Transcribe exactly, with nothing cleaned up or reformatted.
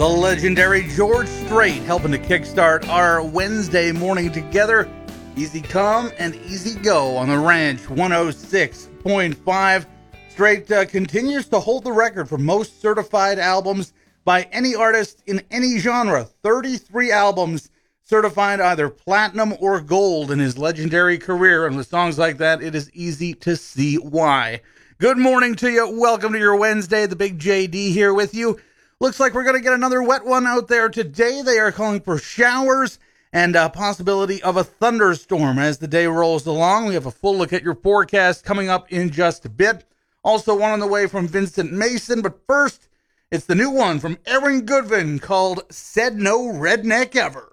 The legendary George Strait helping to kickstart our Wednesday morning together. Easy come and easy go on the Ranch one oh six point five. Strait uh, continues to hold the record for most certified albums by any artist in any genre. thirty-three albums certified either platinum or gold in his legendary career. And with songs like that, it is easy to see why. Good morning to you. Welcome to your Wednesday. The Big J D here with you. Looks like we're going to get another wet one out there today. They are calling for showers and a possibility of a thunderstorm as the day rolls along. We have a full look at your forecast coming up in just a bit. Also one on the way from Vincent Mason, but first, it's the new one from Aaron Goodvin called Said No Redneck Ever.